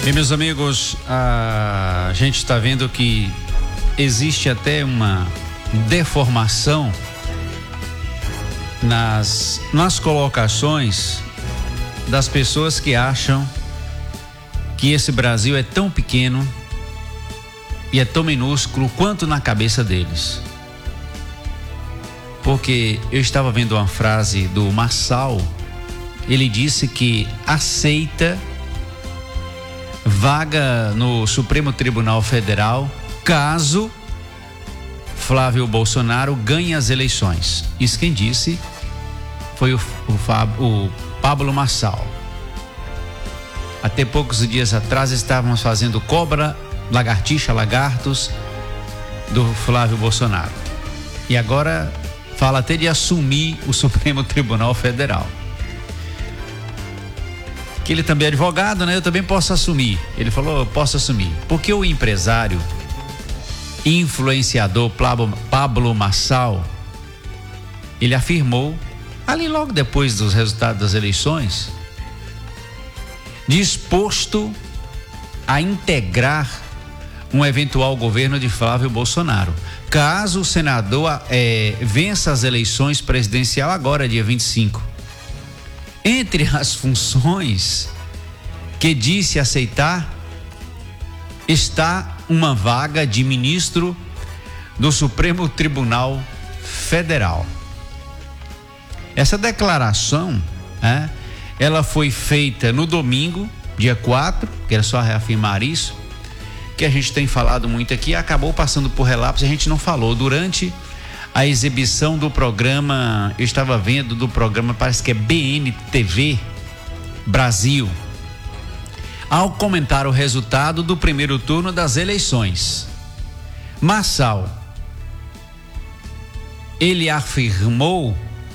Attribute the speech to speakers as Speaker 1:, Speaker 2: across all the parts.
Speaker 1: E meus amigos, a gente está vendo que existe até uma deformação nas colocações das pessoas que acham que esse Brasil é tão pequeno e é tão minúsculo quanto na cabeça deles. Porque eu estava vendo uma frase do Marçal, ele disse que aceita vaga no Supremo Tribunal Federal caso Flávio Bolsonaro ganhe as eleições. Isso quem disse foi o Pablo Marçal. Até poucos dias atrás estávamos fazendo cobra, lagartixa, lagartos do Flávio Bolsonaro. E agora fala até de assumir o Supremo Tribunal Federal. Que ele também é advogado, né? Eu também posso assumir. Ele falou, eu posso assumir. Porque o empresário, influenciador Pablo Marçal, ele afirmou, ali logo depois dos resultados das eleições, disposto a integrar um eventual governo de Flávio Bolsonaro, caso o senador vença as eleições presidenciais agora, dia 25. Entre as funções que disse aceitar está uma vaga de ministro do Supremo Tribunal Federal. Essa declaração, ela foi feita no domingo, dia 4, quero só reafirmar isso, que a gente tem falado muito aqui, acabou passando por relapso, a gente não falou durante a exibição do programa. Eu estava vendo do programa, parece que é BNTV Brasil, ao comentar o resultado do primeiro turno das eleições. Marçal, ele afirmou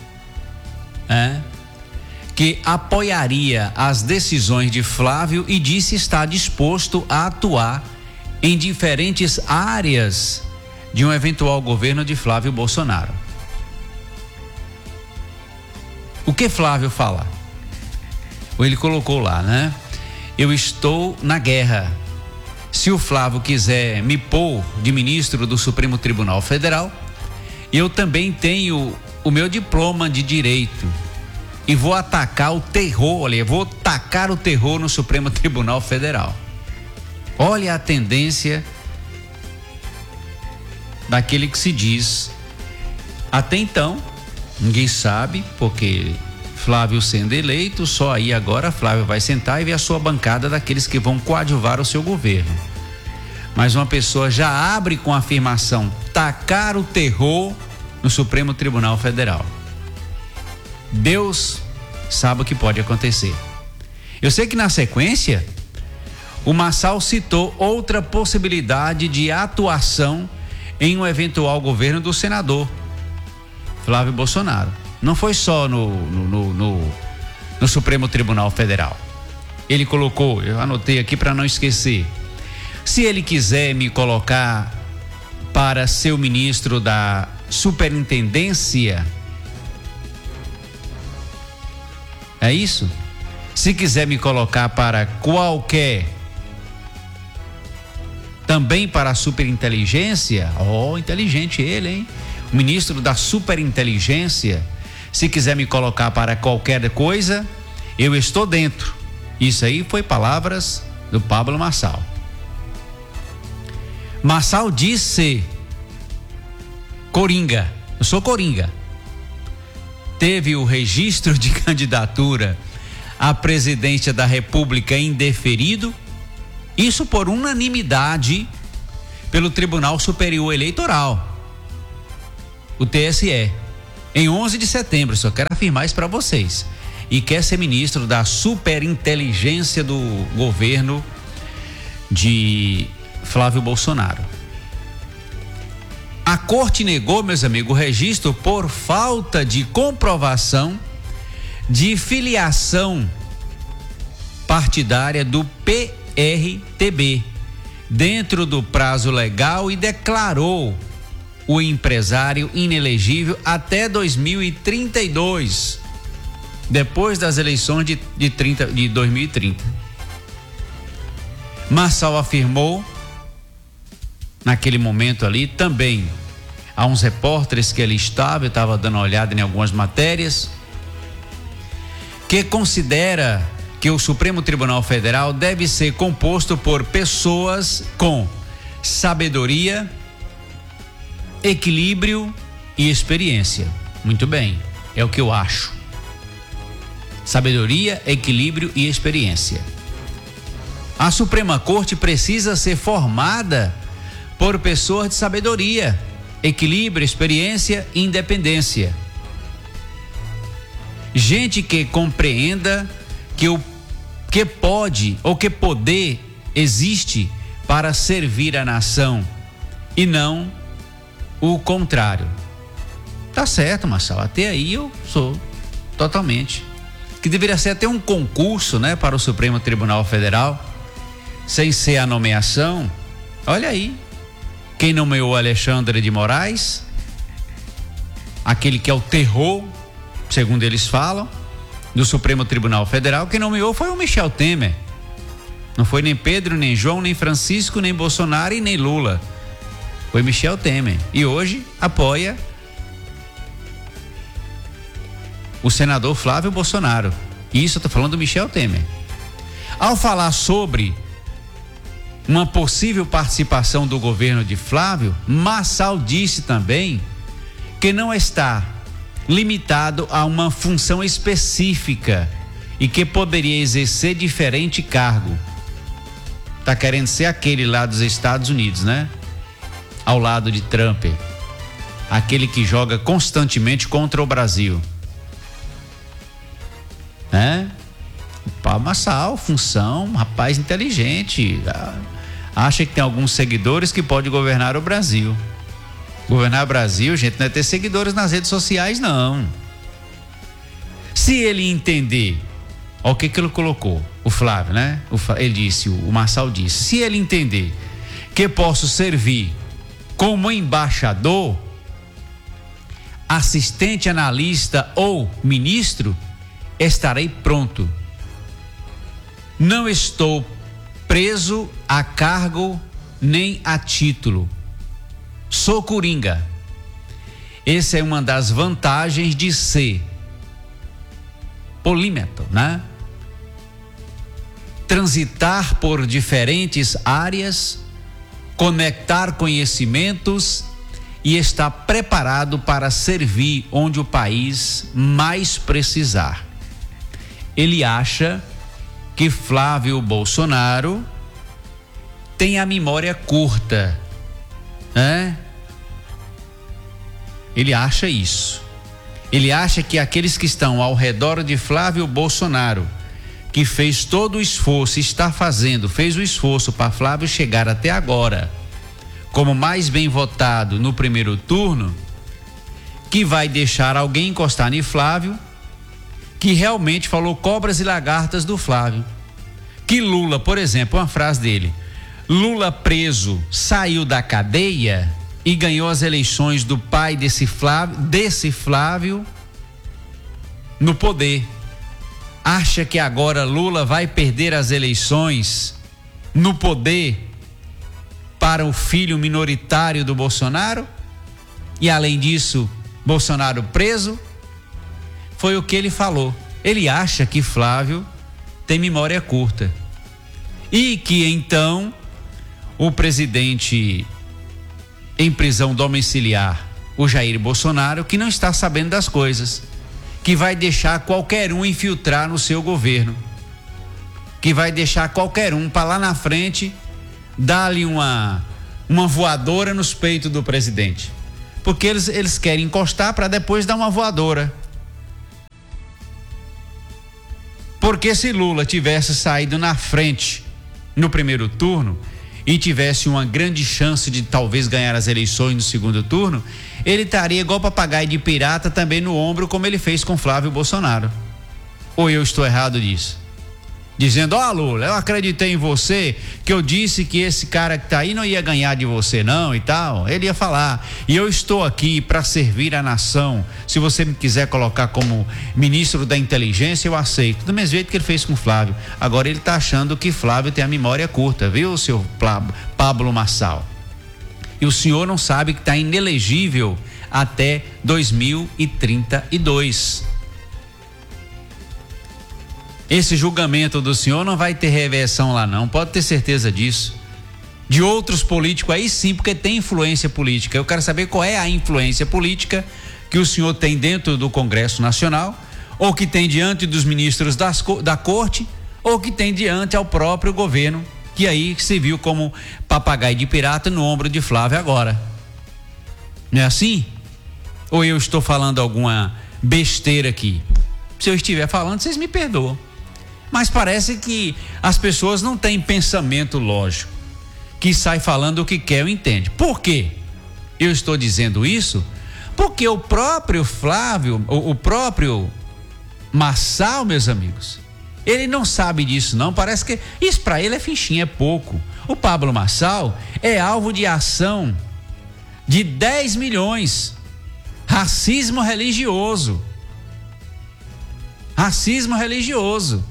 Speaker 1: que apoiaria as decisões de Flávio e disse estar disposto a atuar em diferentes áreas de um eventual governo de Flávio Bolsonaro. O que Flávio fala? Ou ele colocou lá, eu estou na guerra. Se o Flávio quiser me pôr de ministro do Supremo Tribunal Federal, eu também tenho o meu diploma de direito e vou atacar o terror, vou tacar o terror no Supremo Tribunal Federal. Olha a tendência daquele que se diz, até então, ninguém sabe, porque Flávio sendo eleito, só aí agora Flávio vai sentar e ver a sua bancada daqueles que vão coadjuvar o seu governo. Mas uma pessoa já abre com a afirmação, tacar o terror no Supremo Tribunal Federal. Deus sabe o que pode acontecer. Eu sei que na sequência, o Marçal citou outra possibilidade de atuação em um eventual governo do senador Flávio Bolsonaro. Não foi só no Supremo Tribunal Federal. Ele colocou, eu anotei aqui para não esquecer, se ele quiser me colocar para ser o ministro da Superintendência, é isso? Se quiser me colocar para qualquer, também para a superinteligência, inteligente ele, hein? O ministro da superinteligência, se quiser me colocar para qualquer coisa, eu estou dentro. Isso aí foi palavras do Pablo Marçal. Marçal disse coringa, eu sou coringa. Teve o registro de candidatura à presidência da República indeferido, isso por unanimidade pelo Tribunal Superior Eleitoral, o TSE, em 11 de setembro, só quero afirmar isso para vocês, e quer ser ministro da superinteligência do governo de Flávio Bolsonaro. A corte negou, meus amigos, o registro por falta de comprovação de filiação partidária do PRTB dentro do prazo legal e declarou o empresário inelegível até 2032, depois das eleições de 2030. Marçal afirmou, naquele momento ali, também há uns repórteres que ali estavam, eu estava dando uma olhada em algumas matérias, que considera que o Supremo Tribunal Federal deve ser composto por pessoas com sabedoria, equilíbrio e experiência. Muito bem, é o que eu acho. Sabedoria, equilíbrio e experiência. A Suprema Corte precisa ser formada por pessoas de sabedoria, equilíbrio, experiência e independência. Gente que compreenda que o que pode ou que poder existe para servir a nação e não o contrário. Tá certo, Marcelo, até aí eu sou totalmente. Que deveria ser até um concurso, né, para o Supremo Tribunal Federal, sem ser a nomeação. Olha aí, quem nomeou Alexandre de Moraes, aquele que é o terror, segundo eles falam, do Supremo Tribunal Federal, quem nomeou foi o Michel Temer. Não foi nem Pedro, nem João, nem Francisco, nem Bolsonaro e nem Lula. Foi Michel Temer. E hoje apoia o senador Flávio Bolsonaro. E isso eu estou falando do Michel Temer. Ao falar sobre uma possível participação do governo de Flávio, Marçal disse também que não está limitado a uma função específica e que poderia exercer diferente cargo. Tá querendo ser aquele lá dos Estados Unidos, né? Ao lado de Trump, aquele que joga constantemente contra o Brasil, né? Paulo Marçal, função, rapaz inteligente, acha que tem alguns seguidores que pode governar o Brasil. Governar o Brasil, gente, não é ter seguidores nas redes sociais, não. Se ele entender, ó, o que ele colocou, o Flávio, né? Ele disse, o Marçal disse, se ele entender que posso servir como embaixador, assistente analista ou ministro, estarei pronto. Não estou preso a cargo nem a título. Sou coringa. Essa é uma das vantagens de ser polímetro, né? Transitar por diferentes áreas, conectar conhecimentos e estar preparado para servir onde o país mais precisar. Ele acha que Flávio Bolsonaro tem a memória curta, né? Ele acha isso. Ele acha que aqueles que estão ao redor de Flávio Bolsonaro, que fez todo o esforço, fez o esforço para Flávio chegar até agora como mais bem votado no primeiro turno, que vai deixar alguém encostar em Flávio, que realmente falou cobras e lagartas do Flávio. Que Lula, por exemplo, uma frase dele, Lula preso saiu da cadeia e ganhou as eleições do pai desse Flávio no poder. Acha que agora Lula vai perder as eleições no poder para o filho minoritário do Bolsonaro? E além disso, Bolsonaro preso? Foi o que ele falou. Ele acha que Flávio tem memória curta e que então o presidente em prisão domiciliar, o Jair Bolsonaro, que não está sabendo das coisas, que vai deixar qualquer um infiltrar no seu governo, que vai deixar qualquer um para lá na frente dar-lhe uma voadora nos peitos do presidente, porque eles querem encostar para depois dar uma voadora. Porque se Lula tivesse saído na frente no primeiro turno e tivesse uma grande chance de talvez ganhar as eleições no segundo turno, ele estaria igual papagaio de pirata também no ombro, como ele fez com Flávio Bolsonaro. Ou eu estou errado nisso? dizendo: ó, Lula, eu acreditei em você, que eu disse que esse cara que tá aí não ia ganhar de você não e tal. Ele ia falar: e eu estou aqui para servir a nação, se você me quiser colocar como ministro da inteligência, eu aceito. Do mesmo jeito que ele fez com Flávio. Agora ele tá achando que Flávio tem a memória curta, viu, seu Pablo Marçal? E o senhor não sabe que está inelegível até 2032. Esse julgamento do senhor não vai ter reversão lá não, pode ter certeza disso. De outros políticos aí sim, porque tem influência política. Eu quero saber qual é a influência política que o senhor tem dentro do Congresso Nacional, ou que tem diante dos ministros da Corte, ou que tem diante ao próprio governo, que aí se viu como papagaio de pirata no ombro de Flávio agora. Não é assim? Ou eu estou falando alguma besteira aqui? Se eu estiver falando, vocês me perdoam. Mas parece que as pessoas não têm pensamento lógico, que sai falando o que quer ou entende. Por quê? Eu estou dizendo isso porque o próprio Flávio, o próprio Marçal, meus amigos, ele não sabe disso não, parece que isso para ele é fichinha, é pouco. O Pablo Marçal é alvo de ação de 10 milhões, racismo religioso. Racismo religioso.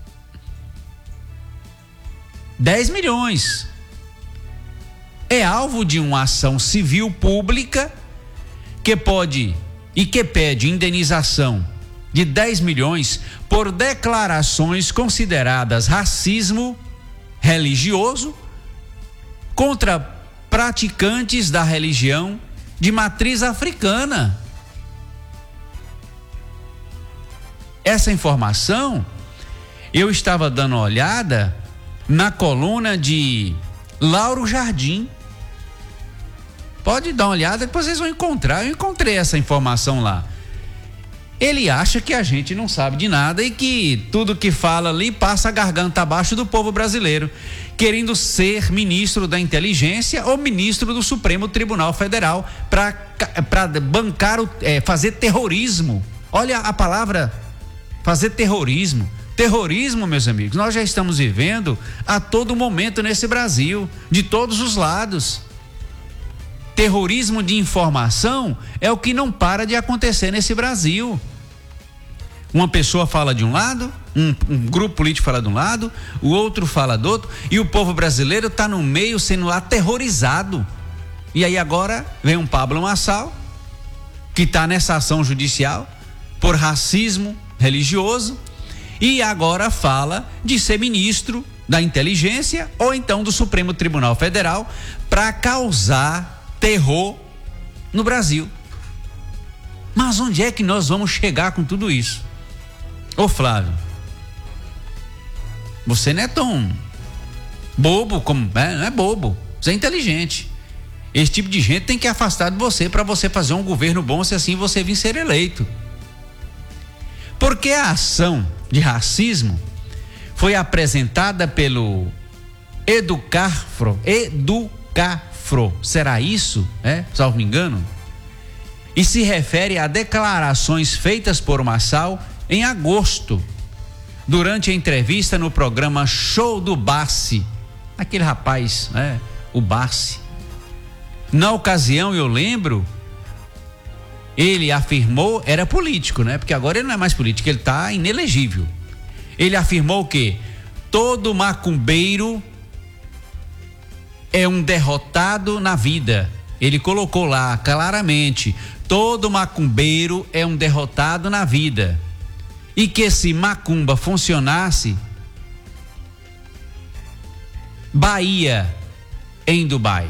Speaker 1: 10 milhões. É alvo de uma ação civil pública que pode e que pede indenização de 10 milhões por declarações consideradas racismo religioso contra praticantes da religião de matriz africana. Essa informação eu estava dando uma olhada na coluna de Lauro Jardim. Pode dar uma olhada, depois vocês vão encontrar. Eu encontrei essa informação lá. Ele acha que a gente não sabe de nada e que tudo que fala ali passa a garganta abaixo do povo brasileiro, querendo ser ministro da inteligência ou ministro do Supremo Tribunal Federal para bancar, fazer terrorismo. Olha a palavra, fazer terrorismo. Terrorismo, meus amigos, nós já estamos vivendo a todo momento nesse Brasil, de todos os lados. Terrorismo de informação é o que não para de acontecer nesse Brasil. Uma pessoa fala de um lado, um grupo político fala de um lado, o outro fala do outro, e o povo brasileiro está no meio sendo aterrorizado. E aí agora vem um Pablo Marçal, que está nessa ação judicial por racismo religioso, e agora fala de ser ministro da inteligência ou então do Supremo Tribunal Federal para causar terror no Brasil. Mas onde é que nós vamos chegar com tudo isso? Ô Flávio, você não é tão bobo como, não é bobo, você é inteligente. Esse tipo de gente tem que afastar de você para você fazer um governo bom, se assim você vir ser eleito. Porque a ação de racismo foi apresentada pelo Educafro, será isso? Salvo me engano? E se refere a declarações feitas por Marçal em agosto, durante a entrevista no programa Show do Bassi, aquele rapaz, o Bassi. Na ocasião, eu lembro, ele afirmou, era político, porque agora ele não é mais político, ele está inelegível. Ele afirmou que todo macumbeiro é um derrotado na vida. Ele colocou lá claramente: todo macumbeiro é um derrotado na vida. E que se macumba funcionasse, Bahia em Dubai.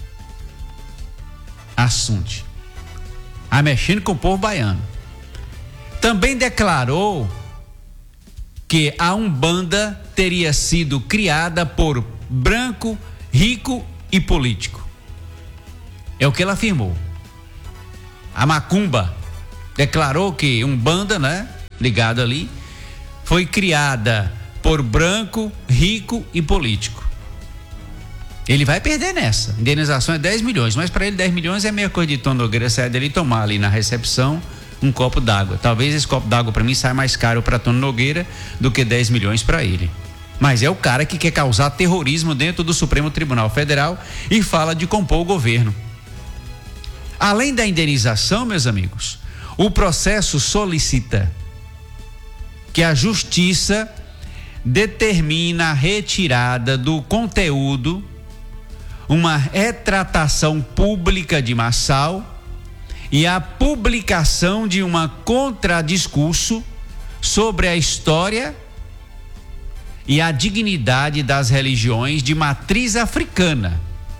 Speaker 1: Assunto. Mexendo com o povo baiano. Também declarou que a Umbanda teria sido criada por branco, rico e político. É o que ela afirmou. A macumba declarou que Umbanda, ligado ali, foi criada por branco, rico e político. Ele vai perder nessa. A indenização é 10 milhões, mas para ele 10 milhões é meia coisa de Tom Nogueira sair dele e tomar ali na recepção um copo d'água. Talvez esse copo d'água para mim saia mais caro para Tom Nogueira do que 10 milhões para ele. mas é o cara que quer causar terrorismo dentro do Supremo Tribunal Federal e fala de compor o governo. Além da indenização, meus amigos, o processo solicita que a Justiça determine a retirada do conteúdo, uma retratação pública de Marçal e a publicação de uma contradiscurso sobre a história e a dignidade das religiões de matriz africana.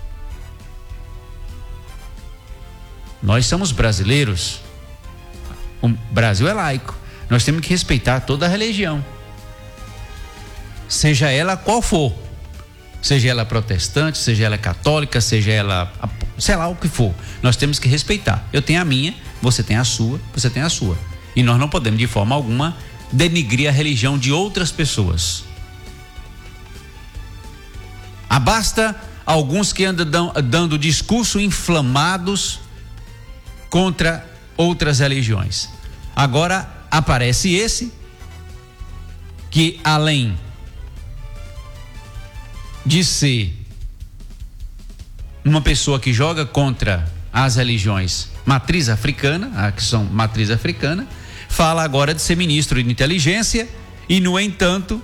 Speaker 1: Nós somos brasileiros, o Brasil é laico, nós temos que respeitar toda a religião, seja ela qual for, seja ela protestante, seja ela católica, seja ela, sei lá o que for, nós temos que respeitar. Eu tenho a minha, você tem a sua, você tem a sua, e nós não podemos de forma alguma denigrir a religião de outras pessoas. Basta alguns que andam dando discurso inflamados contra outras religiões. Agora aparece esse que, além de ser uma pessoa que joga contra as religiões matriz africana, que são matriz africana, fala agora de ser ministro de inteligência e, no entanto,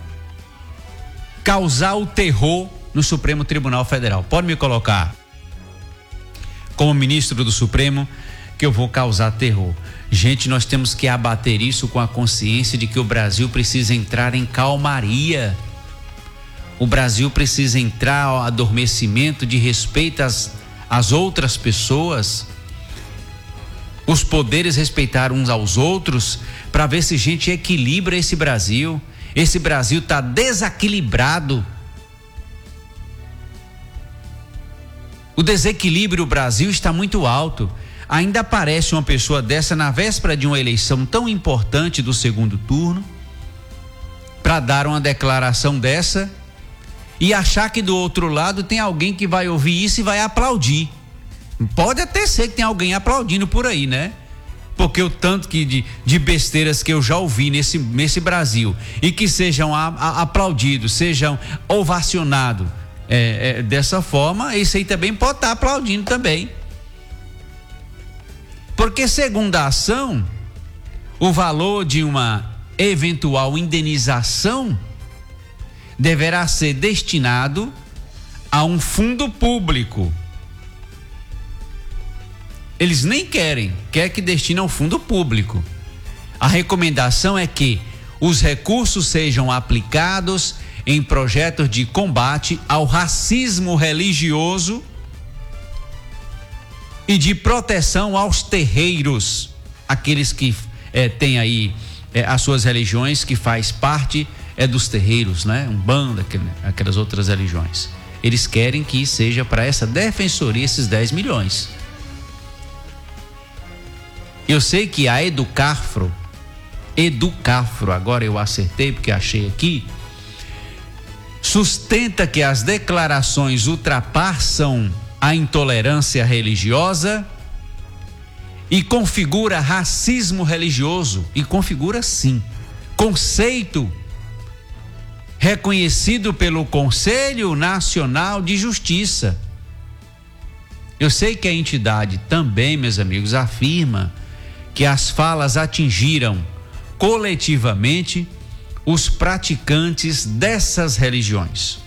Speaker 1: causar o terror no Supremo Tribunal Federal. Pode me colocar como ministro do Supremo que eu vou causar terror. Gente, nós temos que abater isso com a consciência de que o Brasil precisa entrar em calmaria. O Brasil precisa entrar ao adormecimento de respeito às outras pessoas. Os poderes respeitar uns aos outros para ver se a gente equilibra esse Brasil. Esse Brasil está desequilibrado. O desequilíbrio do Brasil está muito alto. Ainda aparece uma pessoa dessa na véspera de uma eleição tão importante do segundo turno para dar uma declaração dessa e achar que do outro lado tem alguém que vai ouvir isso e vai aplaudir. Pode até ser que tenha alguém aplaudindo por aí, né? Porque o tanto que de besteiras que eu já ouvi nesse Brasil e que sejam aplaudidos, sejam ovacionados dessa forma, isso aí também pode estar aplaudindo também. Porque, segundo a ação, o valor de uma eventual indenização deverá ser destinado a um fundo público. Eles nem quer que destine ao fundo público. A recomendação é que os recursos sejam aplicados em projetos de combate ao racismo religioso e de proteção aos terreiros, aqueles que têm aí as suas religiões, que faz parte dos terreiros, né? Umbanda, aquelas outras religiões. Eles querem que seja para essa defensoria esses 10 milhões. Eu sei que a Educafro, agora eu acertei porque achei aqui, sustenta que as declarações ultrapassam a intolerância religiosa e configura racismo religioso, e configura sim, conceito reconhecido pelo Conselho Nacional de Justiça. Eu sei que a entidade também, meus amigos, afirma que as falas atingiram coletivamente os praticantes dessas religiões.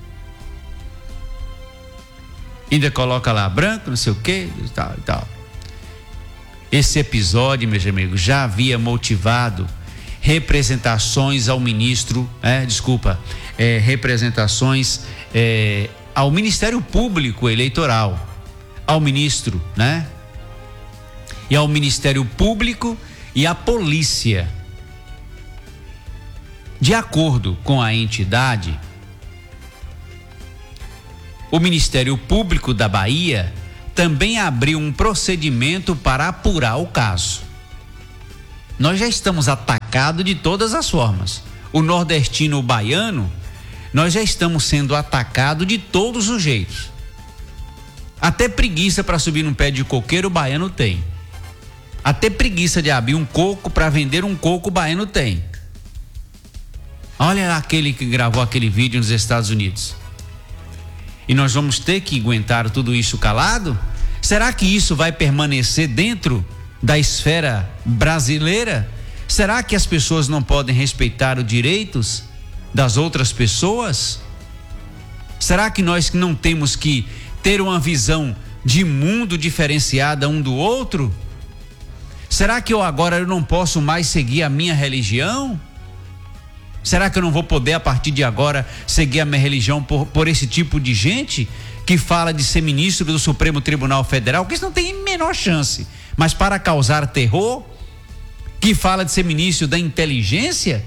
Speaker 1: Ainda coloca lá branco, não sei o que, tal e tal. Esse episódio, meus amigos, já havia motivado representações ao ministro, representações ao Ministério Público Eleitoral, ao ministro, né? E ao Ministério Público e à polícia. De acordo com a entidade, o Ministério Público da Bahia também abriu um procedimento para apurar o caso. Nós já estamos atacados de todas as formas. O nordestino, o baiano, nós já estamos sendo atacados de todos os jeitos. Até preguiça para subir num pé de coqueiro o baiano tem. Até preguiça de abrir um coco para vender um coco o baiano tem. Olha aquele que gravou aquele vídeo nos Estados Unidos. E nós vamos ter que aguentar tudo isso calado? Será que isso vai permanecer dentro da esfera brasileira? Será que as pessoas não podem respeitar os direitos das outras pessoas? Será que nós não temos que ter uma visão de mundo diferenciada um do outro? Será que eu não posso mais seguir a minha religião? Será que eu não vou poder a partir de agora seguir a minha religião por esse tipo de gente que fala de ser ministro do Supremo Tribunal Federal? Que isso não tem a menor chance. Mas para causar terror, que fala de ser ministro da inteligência?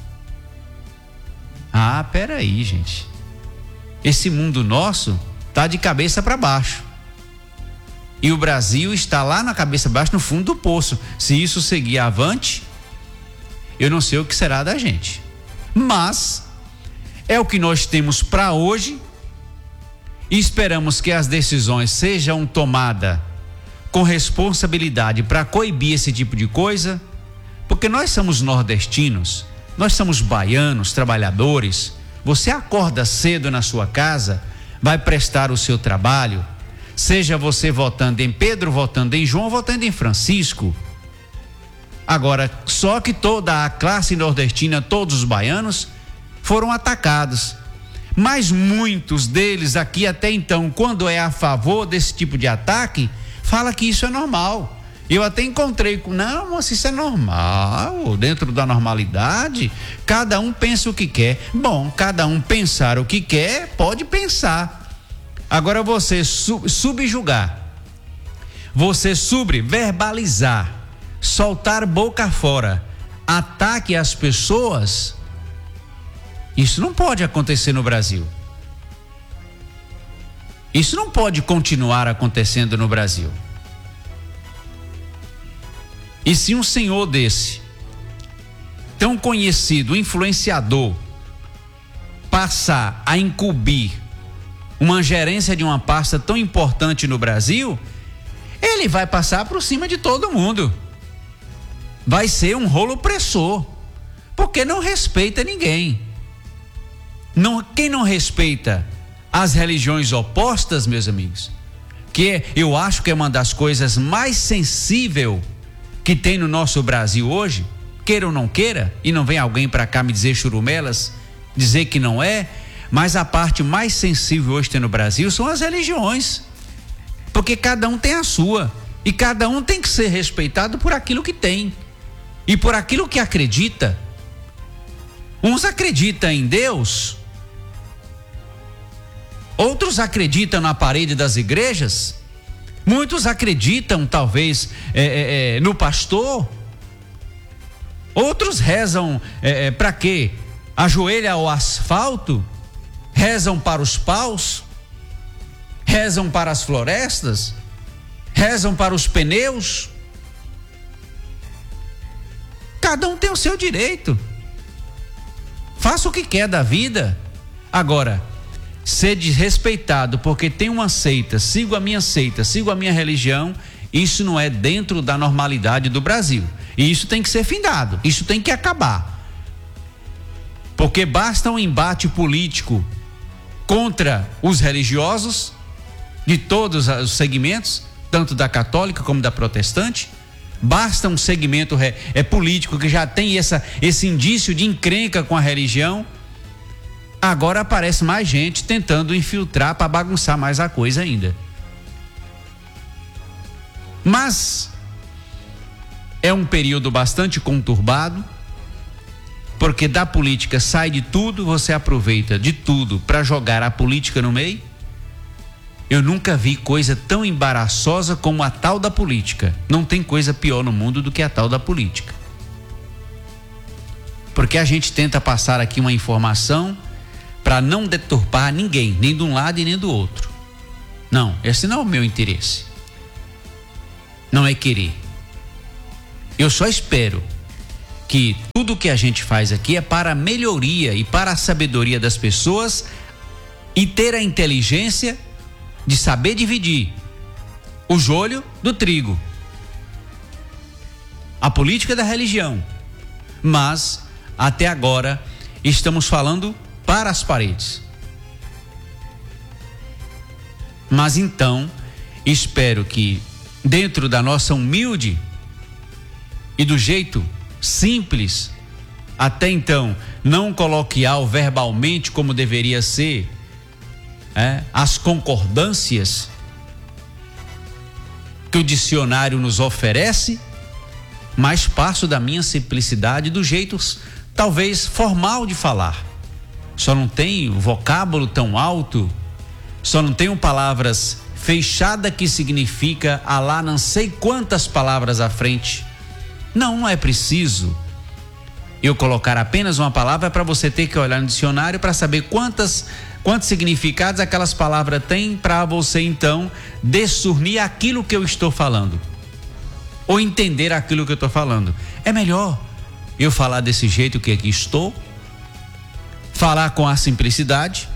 Speaker 1: Ah, peraí, gente. Esse mundo nosso tá de cabeça para baixo. E o Brasil está lá na cabeça baixo, no fundo do poço. Se isso seguir avante, eu não sei o que será da gente. Mas é o que nós temos para hoje e esperamos que as decisões sejam tomadas com responsabilidade para coibir esse tipo de coisa, porque nós somos nordestinos, nós somos baianos, trabalhadores. Você acorda cedo na sua casa, vai prestar o seu trabalho, seja você votando em Pedro, votando em João, votando em Francisco. Agora, só que toda a classe nordestina, todos os baianos foram atacados. Mas muitos deles aqui até então, quando é a favor desse tipo de ataque, fala que isso é normal. Eu até encontrei com, não, moça, isso é normal, dentro da normalidade, cada um pensa o que quer. Bom, cada um pensar o que quer, pode pensar. Agora você subjugar, você verbalizar, soltar boca fora, ataque às pessoas, isso não pode acontecer no Brasil. Isso não pode continuar acontecendo no Brasil. E se um senhor desse, tão conhecido, influenciador, passar a incumbir uma gerência de uma pasta tão importante no Brasil, ele vai passar por cima de todo mundo. Vai ser um rolo opressor, porque não respeita ninguém. Quem não respeita as religiões opostas, meus amigos, eu acho que é uma das coisas mais sensíveis que tem no nosso Brasil hoje, queira ou não queira, e não vem alguém para cá me dizer churumelas, dizer que não é, mas a parte mais sensível hoje que tem no Brasil são as religiões, porque cada um tem a sua, e cada um tem que ser respeitado por aquilo que tem, e por aquilo que acredita. Uns acreditam em Deus, outros acreditam na parede das igrejas, muitos acreditam talvez no pastor, outros rezam para quê? Ajoelha ao asfalto, rezam para os paus, rezam para as florestas, rezam para os pneus. Cada um tem o seu direito, faça o que quer da vida. Agora, ser desrespeitado porque tem uma seita, sigo a minha religião, isso não é dentro da normalidade do Brasil. E isso tem que ser findado, isso tem que acabar. Porque basta um embate político contra os religiosos, de todos os segmentos, tanto da católica como da protestante, basta um segmento político que já tem esse indício de encrenca com a religião. Agora aparece mais gente tentando infiltrar para bagunçar mais a coisa ainda. Mas é um período bastante conturbado, porque da política sai de tudo, você aproveita de tudo para jogar a política no meio. Eu nunca vi coisa tão embaraçosa como a tal da política. Não tem coisa pior no mundo do que a tal da política. Porque a gente tenta passar aqui uma informação para não deturpar ninguém, nem de um lado e nem do outro. Não, esse não é o meu interesse. Não é querer. Eu só espero que tudo que a gente faz aqui é para a melhoria e para a sabedoria das pessoas e ter a inteligência de saber dividir o joio do trigo. A política da religião. Mas, até agora, estamos falando para as paredes. Mas então, espero que dentro da nossa humilde e do jeito simples, até então, não coloquial verbalmente como deveria ser, as concordâncias que o dicionário nos oferece, mas passo da minha simplicidade, do jeito talvez formal de falar. Só não tenho vocábulo tão alto, só não tenho palavras fechada que significa alá não sei quantas palavras à frente. Não é preciso eu colocar apenas uma palavra para você ter que olhar no dicionário para saber quantos significados aquelas palavras têm, para você então discernir aquilo que eu estou falando ou entender aquilo que eu estou falando. É melhor eu falar desse jeito que aqui estou, falar com a simplicidade,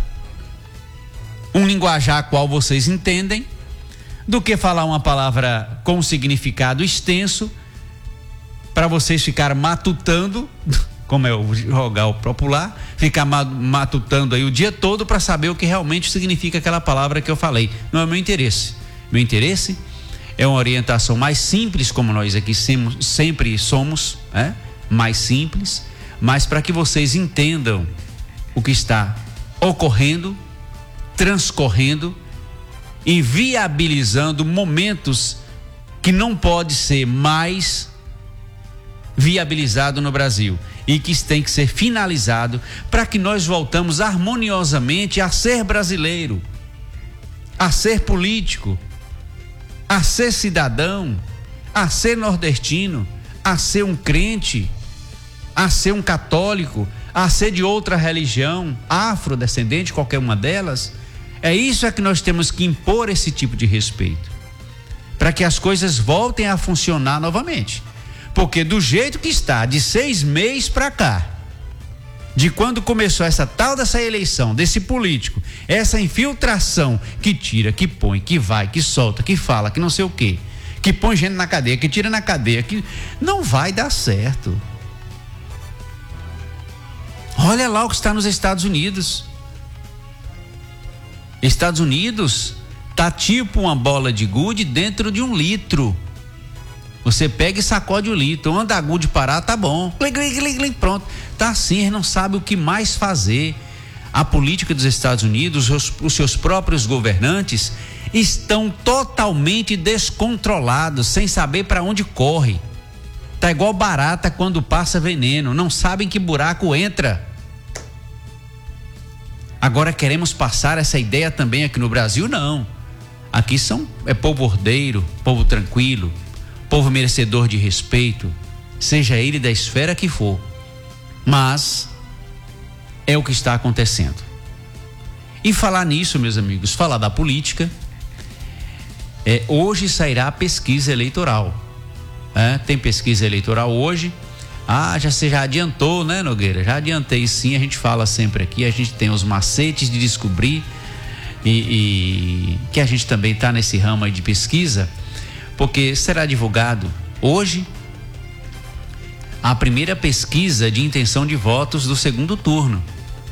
Speaker 1: um linguajar qual vocês entendem, do que falar uma palavra com um significado extenso para vocês ficarem matutando, como é o jogar popular, ficar matutando aí o dia todo para saber o que realmente significa aquela palavra que eu falei. Não é meu interesse. Meu interesse é uma orientação mais simples, como nós aqui sempre somos, mais simples, mas para que vocês entendam o que está ocorrendo, transcorrendo e viabilizando momentos que não pode ser mais viabilizado no Brasil e que tem que ser finalizado para que nós voltamos harmoniosamente a ser brasileiro, a ser político, a ser cidadão, a ser nordestino, a ser um crente, a ser um católico, a ser de outra religião, afrodescendente, qualquer uma delas. É isso que nós temos que impor, esse tipo de respeito, para que as coisas voltem a funcionar novamente. Porque do jeito que está, de 6 meses para cá, de quando começou essa tal dessa eleição, desse político, essa infiltração que tira, que põe, que vai, que solta, que fala, que não sei o quê, que põe gente na cadeia, que tira na cadeia, que não vai dar certo. Olha lá o que está nos Estados Unidos. Estados Unidos tá tipo uma bola de gude dentro de 1 litro. Você pega e sacode o litro, onde a gude parar tá bom, pronto, tá assim, eles não sabem o que mais fazer. A política dos Estados Unidos, os seus próprios governantes estão totalmente descontrolados, sem saber para onde corre. Tá igual barata quando passa veneno, não sabem que buraco entra. Agora queremos passar essa ideia também aqui no Brasil? Não. Aqui é povo ordeiro, povo tranquilo, povo merecedor de respeito, seja ele da esfera que for. Mas é o que está acontecendo. E falar nisso, meus amigos, falar da política, hoje sairá a pesquisa eleitoral. Tem pesquisa eleitoral hoje. Você já adiantou, né, Nogueira? Já adiantei sim, a gente fala sempre aqui, a gente tem os macetes de descobrir e que a gente também está nesse ramo aí de pesquisa, porque será divulgado hoje a primeira pesquisa de intenção de votos do segundo turno.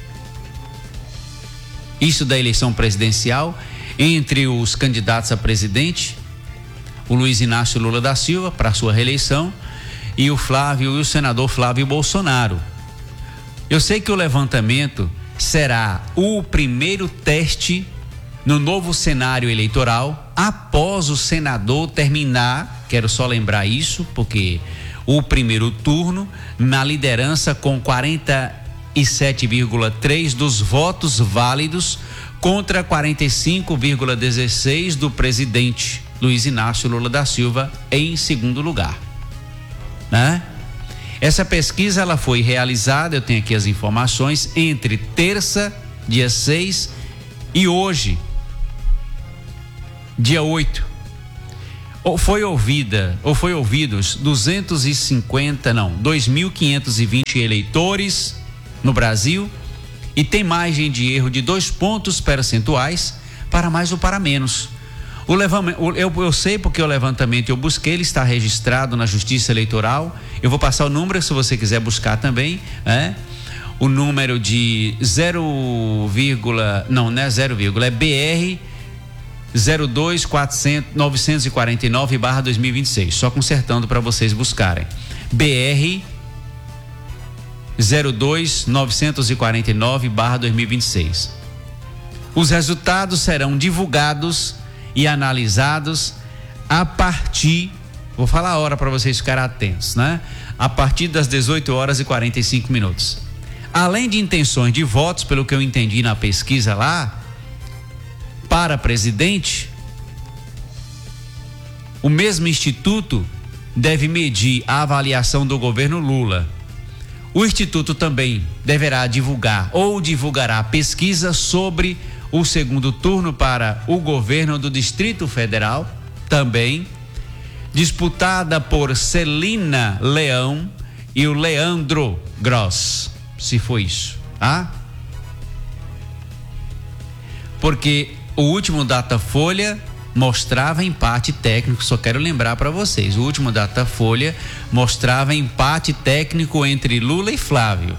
Speaker 1: Isso da eleição presidencial entre os candidatos a presidente, o Luiz Inácio Lula da Silva para sua reeleição e o senador Flávio Bolsonaro. Eu sei que o levantamento será o primeiro teste no novo cenário eleitoral após o senador terminar, quero só lembrar isso, porque o primeiro turno na liderança com 47,3% dos votos válidos contra 45,16% do presidente Luiz Inácio Lula da Silva em segundo lugar. Essa pesquisa ela foi realizada, eu tenho aqui as informações, entre terça, dia 6 e hoje, dia 8. Foi ouvidos 2.520 eleitores no Brasil e tem margem de erro de 2 pontos percentuais para mais ou para menos. Eu sei porque o levantamento eu busquei, ele está registrado na Justiça Eleitoral. Eu vou passar o número se você quiser buscar também. o número de BR 02949/2026, só consertando para vocês buscarem. BR 02949/2026. Os resultados serão divulgados e analisados a partir, vou falar a hora para vocês ficarem atentos, né? A partir das 18h45. Além de intenções de votos, pelo que eu entendi na pesquisa lá, para presidente, o mesmo instituto deve medir a avaliação do governo Lula. O instituto também deverá divulgar ou divulgará pesquisa sobre o segundo turno para o governo do Distrito Federal, também disputada por Celina Leão e o Leandro Gross, se for isso, tá? Porque o último Datafolha mostrava empate técnico, só quero lembrar para vocês, o último Datafolha mostrava empate técnico entre Lula e Flávio.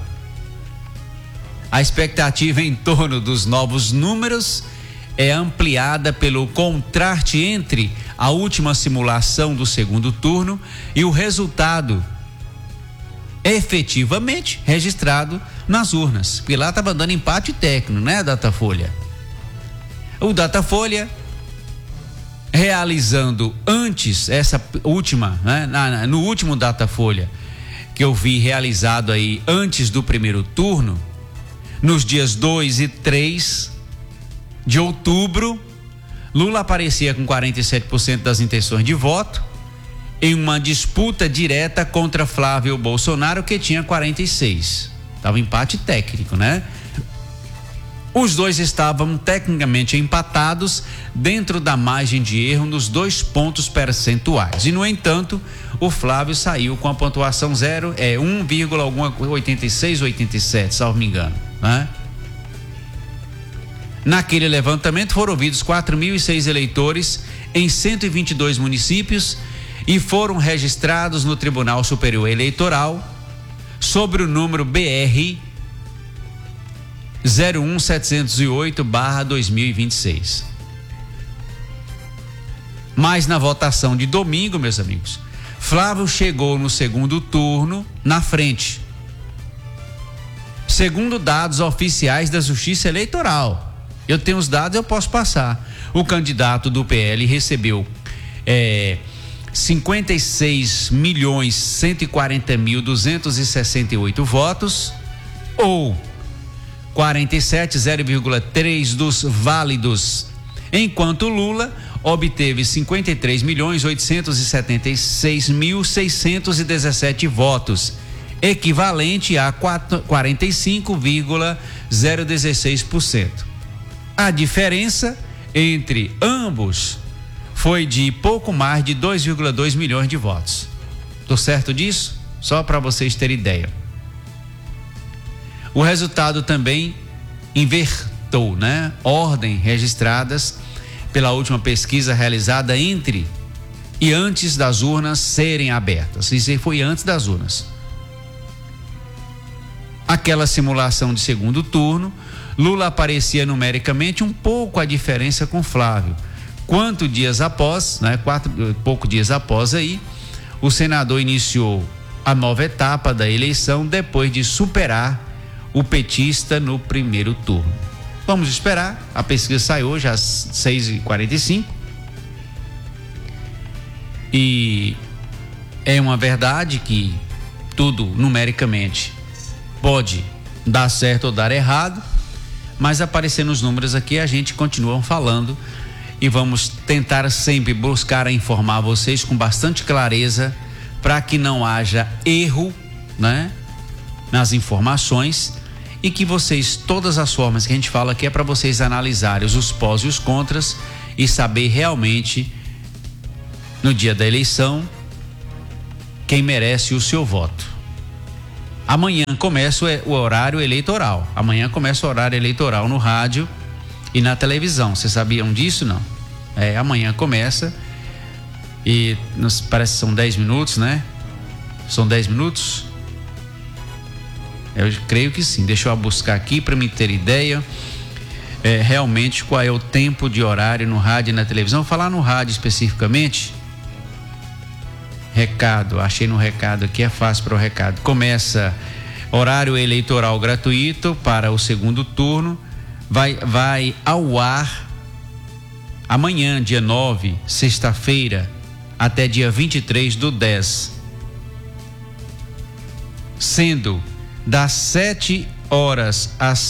Speaker 1: A expectativa em torno dos novos números é ampliada pelo contraste entre a última simulação do segundo turno e o resultado efetivamente registrado nas urnas. Porque lá estava dando empate técnico, né, Datafolha? O Datafolha realizando antes essa última, né, no último Datafolha que eu vi realizado aí antes do primeiro turno, nos dias 2 e 3 de outubro, Lula aparecia com 47% das intenções de voto em uma disputa direta contra Flávio Bolsonaro, que tinha 46%. Estava empate técnico, né? Os dois estavam tecnicamente empatados dentro da margem de erro nos 2 pontos percentuais. E, no entanto, o Flávio saiu com a pontuação 1,86, 87, salvo me engano, né? Naquele levantamento foram ouvidos 4.006 eleitores em 122 municípios e foram registrados no Tribunal Superior Eleitoral sobre o número BR 01708/2026. Mas na votação de domingo, meus amigos, Flávio chegou no segundo turno na frente, segundo dados oficiais da Justiça Eleitoral. Eu tenho os dados, eu posso passar. O candidato do PL recebeu 56.140.268 votos, ou 47,0,3% dos válidos, enquanto Lula obteve 53.876.617 votos, equivalente a 45,016%. A diferença entre ambos foi de pouco mais de 2,2 milhões de votos. Tô certo disso? Só para vocês terem ideia. O resultado também invertou, né? Ordem registradas pela última pesquisa realizada entre e antes das urnas serem abertas. Isso foi antes das urnas. Aquela simulação de segundo turno, Lula aparecia numericamente um pouco a diferença com Flávio. Poucos dias após aí, o senador iniciou a nova etapa da eleição depois de superar o petista no primeiro turno. Vamos esperar, a pesquisa sai hoje às 6h45 e é uma verdade que tudo numericamente pode dar certo ou dar errado, mas aparecendo os números aqui a gente continua falando e vamos tentar sempre buscar informar vocês com bastante clareza para que não haja erro, né, nas informações, e que vocês, todas as formas que a gente fala aqui é para vocês analisarem os pós e os contras e saber realmente no dia da eleição quem merece o seu voto. Amanhã começa o horário eleitoral. Amanhã começa o horário eleitoral no rádio e na televisão. Vocês sabiam disso, não? Amanhã começa e parece que são 10 minutos, né? São 10 minutos. Eu creio que sim. Deixa eu buscar aqui para me ter ideia realmente qual é o tempo de horário no rádio e na televisão. Vou falar no rádio especificamente. Recado, achei no recado aqui, é fácil para o recado. Começa horário eleitoral gratuito para o segundo turno. Vai ao ar amanhã, dia 9, sexta-feira, até dia 23/10. Sendo das 7 horas às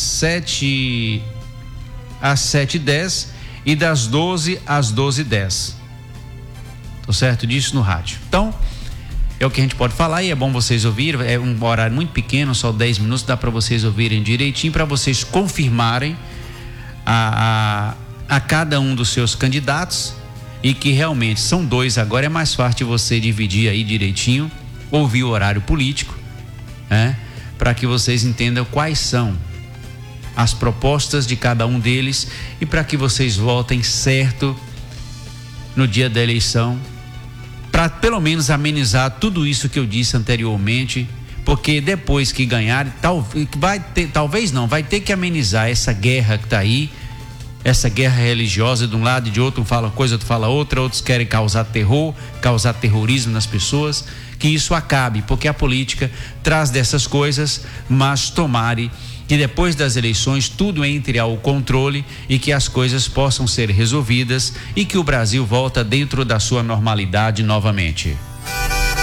Speaker 1: 7h10 e das 12 às 12h10. Tô certo disso no rádio. Então, é o que a gente pode falar e é bom vocês ouvirem. É um horário muito pequeno, só 10 minutos, dá para vocês ouvirem direitinho, para vocês confirmarem a cada um dos seus candidatos, e que realmente são 2 agora. É mais fácil de você dividir aí direitinho, ouvir o horário político, para que vocês entendam quais são as propostas de cada um deles e para que vocês votem certo no dia da eleição, para pelo menos amenizar tudo isso que eu disse anteriormente, porque depois que ganhar, vai ter que amenizar essa guerra que está aí, essa guerra religiosa. De um lado e de outro, um fala coisa, outro fala outra, outros querem causar terror, causar terrorismo nas pessoas. Que isso acabe, porque a política traz dessas coisas, mas tomare que depois das eleições tudo entre ao controle e que as coisas possam ser resolvidas e que o Brasil volta dentro da sua normalidade novamente.